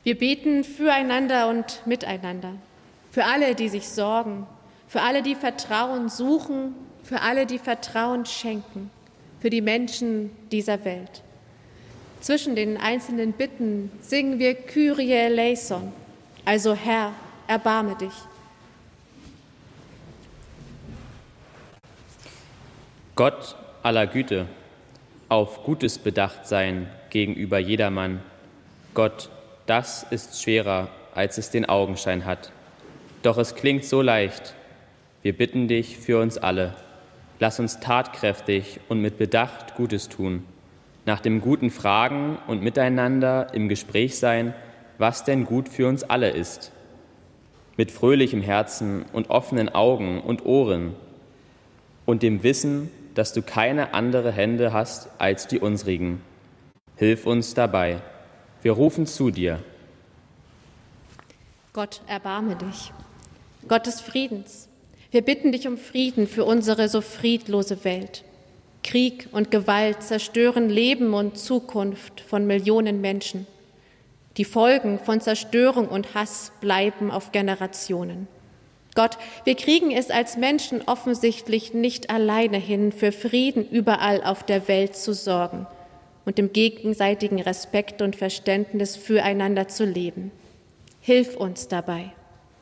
Wir beten füreinander und miteinander, für alle, die sich sorgen, für alle, die Vertrauen suchen, für alle, die Vertrauen schenken, für die Menschen dieser Welt. Zwischen den einzelnen Bitten singen wir Kyrie eleison, also Herr, erbarme dich. Gott aller Güte, auf Gutes bedacht sein gegenüber jedermann. Gott, das ist schwerer, als es den Augenschein hat. Doch es klingt so leicht. Wir bitten dich für uns alle. Lass uns tatkräftig und mit Bedacht Gutes tun. Nach dem Guten fragen und miteinander im Gespräch sein, was denn gut für uns alle ist. Mit fröhlichem Herzen und offenen Augen und Ohren und dem Wissen, dass du keine andere Hände hast als die unsrigen. Hilf uns dabei. Wir rufen zu dir. Gott, erbarme dich. Gott des Friedens, wir bitten dich um Frieden für unsere so friedlose Welt. Krieg und Gewalt zerstören Leben und Zukunft von Millionen Menschen. Die Folgen von Zerstörung und Hass bleiben auf Generationen. Gott, wir kriegen es als Menschen offensichtlich nicht alleine hin, für Frieden überall auf der Welt zu sorgen und im gegenseitigen Respekt und Verständnis füreinander zu leben. Hilf uns dabei.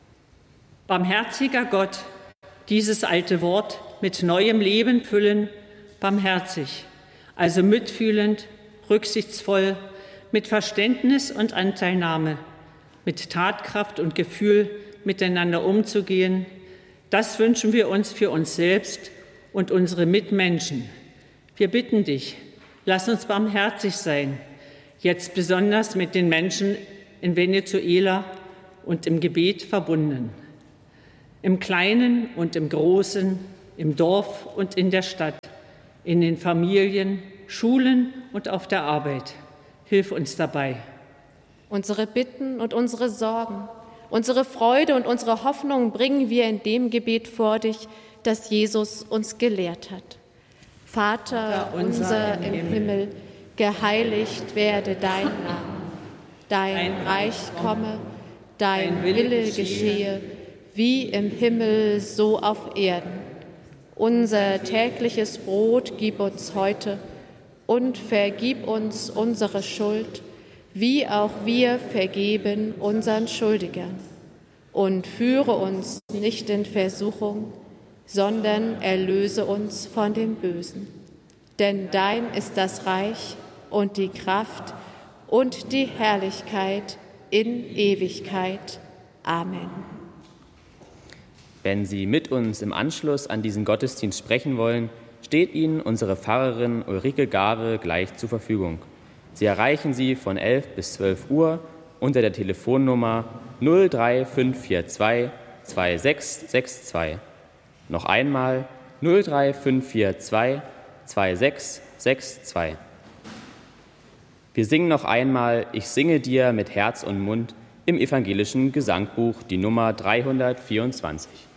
Barmherziger Gott, dieses alte Wort mit neuem Leben füllen, barmherzig, also mitfühlend, rücksichtsvoll, mit Verständnis und Anteilnahme, mit Tatkraft und Gefühl miteinander umzugehen, das wünschen wir uns für uns selbst und unsere Mitmenschen. Wir bitten dich, lass uns barmherzig sein, jetzt besonders mit den Menschen in Venezuela und im Gebet verbunden. Im Kleinen und im Großen, im Dorf und in der Stadt, in den Familien, Schulen und auf der Arbeit. Hilf uns dabei. Unsere Bitten und unsere Sorgen, unsere Freude und unsere Hoffnung bringen wir in dem Gebet vor dich, das Jesus uns gelehrt hat. Vater unser im Himmel, geheiligt werde dein Name. Dein Reich komme, dein Wille geschehe, wie im Himmel, so auf Erden. Unser tägliches Brot gib uns heute und vergib uns unsere Schuld, wie auch wir vergeben unseren Schuldigern. Und führe uns nicht in Versuchung, sondern erlöse uns von dem Bösen. Denn dein ist das Reich und die Kraft und die Herrlichkeit in Ewigkeit. Amen. Wenn Sie mit uns im Anschluss an diesen Gottesdienst sprechen wollen, steht Ihnen unsere Pfarrerin Ulrike Gare gleich zur Verfügung. Sie erreichen sie von 11 bis 12 Uhr unter der Telefonnummer 03542 2662. Noch einmal 03542 2662. Wir singen noch einmal Ich singe dir mit Herz und Mund im evangelischen Gesangbuch die Nummer 324.